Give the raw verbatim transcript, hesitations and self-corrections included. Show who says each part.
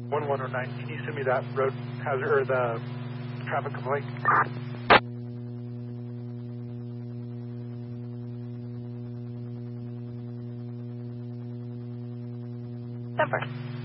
Speaker 1: one one oh nine, can you send me that road hazard or the traffic complaint?
Speaker 2: Number.